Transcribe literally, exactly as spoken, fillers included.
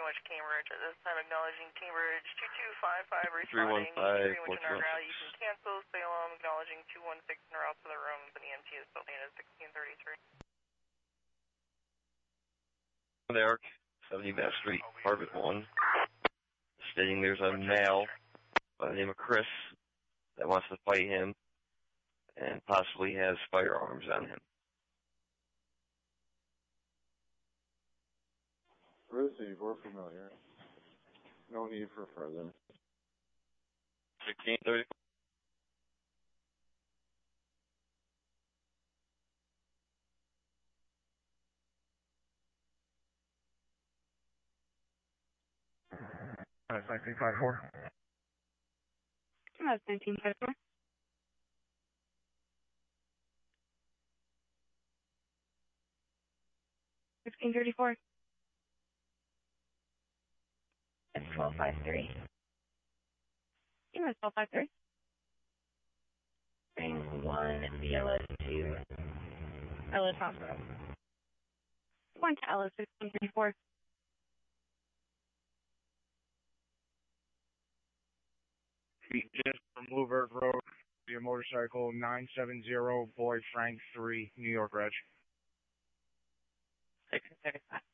much Cambridge. At this time, acknowledging Cambridge two two five five three one responding. five, three one two rally, you can cancel. Salem, acknowledging two one six en route to the room. The E M T is building at sixteen thirty-three. There, seventy Bath Street, Harvard one, stating there's a male by the name of Chris that wants to fight him and possibly has firearms on him. Receive, we're familiar. No need for further. sixteen thirty. That's nineteen five four. That's nineteen five four. Fifteen thirty four. It's twelve five three. Yeah, it's twelve five three. Ring one, B L S two. Ellis Hospital. One to Ellis, sixteen thirty four. Just from Bluebird Road, your motorcycle, nine seven zero, Boy Frank three, New York Reg. six thirty five.